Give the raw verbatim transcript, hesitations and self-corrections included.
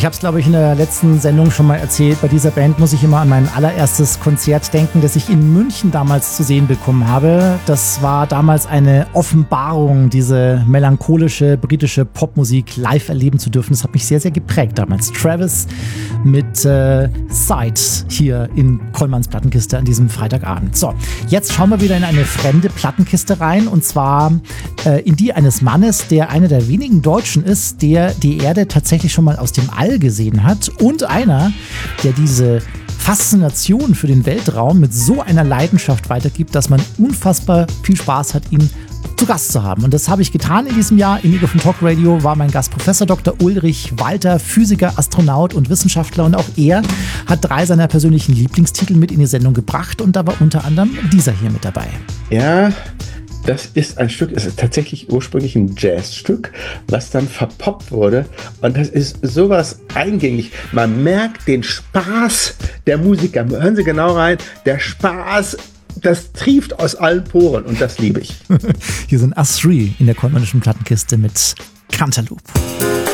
habe es, glaube ich, in der letzten Sendung schon mal erzählt. Bei dieser Band muss ich immer an mein allererstes Konzert denken, das ich in München damals zu sehen bekommen habe. Das war damals eine Offenbarung, diese melancholische britische Popmusik live erleben zu dürfen. Das hat mich sehr, sehr geprägt damals. Travis mit äh, Side hier in Kollmanns Plattenkiste an diesem Freitagabend. So, jetzt schauen wir wieder in eine fremde Plattenkiste rein, und zwar äh, in die eines Mannes, der einer der wenigen Deutschen ist, der die Erde tatsächlich schon mal aus dem All gesehen hat, und einer, der diese Faszination für den Weltraum mit so einer Leidenschaft weitergibt, dass man unfassbar viel Spaß hat, ihn zu Gast zu haben. Und das habe ich getan in diesem Jahr. Im Ego von Talk Radio war mein Gast Professor Doktor Ulrich Walter, Physiker, Astronaut und Wissenschaftler. Und auch er hat drei seiner persönlichen Lieblingstitel mit in die Sendung gebracht. Und da war unter anderem dieser hier mit dabei. Ja, das ist ein Stück, es ist tatsächlich ursprünglich ein Jazzstück, was dann verpoppt wurde. Und das ist sowas eingängig. Man merkt den Spaß der Musiker. Hören Sie genau rein. Der Spaß, das trieft aus allen Poren, und das liebe ich. Hier sind Us drei in der kollmannischen Plattenkiste mit Cantaloupe.